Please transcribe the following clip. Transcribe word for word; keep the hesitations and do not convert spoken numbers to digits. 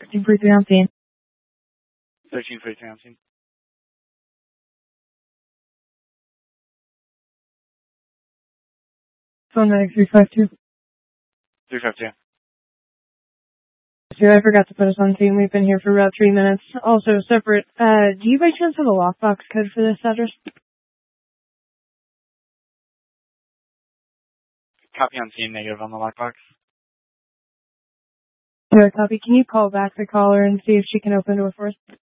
thirteen forty-three on scene. thirteen forty-three on scene. Phone medic three five two. three five two. Sir, I forgot to put us on scene. We've been here for about three minutes. Also, separate, uh, do you by chance have a lockbox code for this address? Copy on scene, negative on the lockbox. Sure, copy. Can you call back the caller and see if she can open the door for us?